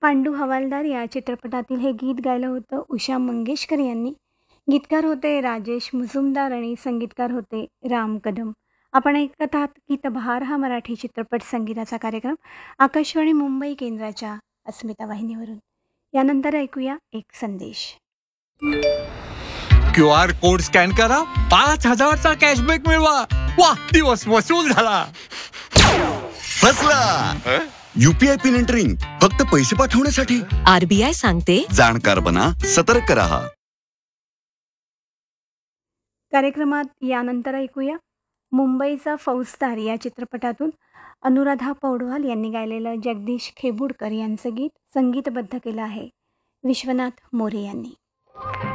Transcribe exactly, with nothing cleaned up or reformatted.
पांडू हवालदार या चित्रपटातील हे गीत गायलं होतं उषा मंगेशकर यांनी. गीतकार होते राजेश मुजुमदार आणि संगीतकार होते राम कदम. आपण ऐकत आहात गीतबहार हा मराठी चित्रपट संगीताचा कार्यक्रम आकाशवाणी मुंबई केंद्राच्या अस्मिता वाहिनीवरून. यानंतर ऐकूया एक संदेश. क्यू आर कोड स्कॅन करा, पाच हजारचा कॅशबॅक मिळवा. वा, दिवस वसूल झाला. फसला. यूपीआय पिन एंटरिंग फक्त पैसे पाठवण्यासाठी. आरबीआय सांगते, जाणकार बना, सतर्क रहा. कार्यक्रमात यानंतर ऐकूया मुंबईचा फौजदार या चित्रपटातून अनुराधा पौडवाल यांनी गायलेलं जगदीश खेबुडकर यांचं गीत संगीतबद्ध केलं आहे विश्वनाथ मोरे यांनी.